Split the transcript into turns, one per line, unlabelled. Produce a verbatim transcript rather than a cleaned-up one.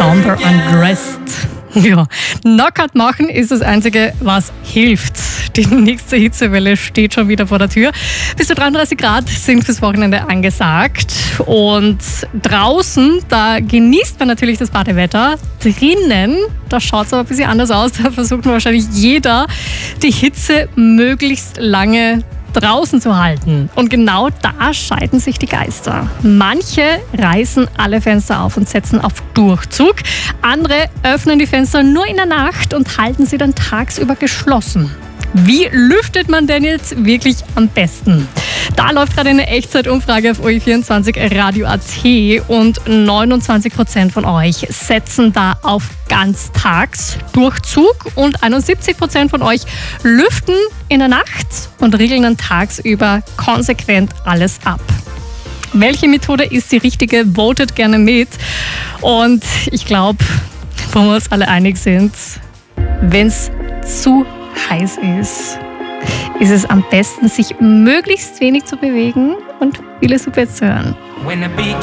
Under Undressed. Ja, Knockout machen ist das Einzige, was hilft. Die nächste Hitzewelle steht schon wieder vor der Tür. Bis zu dreiunddreißig Grad sind fürs Wochenende angesagt. Und draußen, da genießt man natürlich das Badewetter. Drinnen, da schaut es aber ein bisschen anders aus. Da versucht man wahrscheinlich jeder, die Hitze möglichst lange draußen zu halten. Und genau da scheiden sich die Geister. Manche reißen alle Fenster auf und setzen auf Durchzug. Andere öffnen die Fenster nur in der Nacht und halten sie dann tagsüber geschlossen. Wie lüftet man denn jetzt wirklich am besten? Da läuft gerade eine Echtzeitumfrage auf O E vierundzwanzig Radio A T und neunundzwanzig Prozent von euch setzen da auf Ganztagsdurchzug und einundsiebzig Prozent von euch lüften in der Nacht und riegeln dann tagsüber konsequent alles ab. Welche Methode ist die richtige? Votet gerne mit. Und ich glaube, wo wir uns alle einig sind, wenn es zu heiß ist, ist es am besten, sich möglichst wenig zu bewegen und viele Super zu hören.
When the beat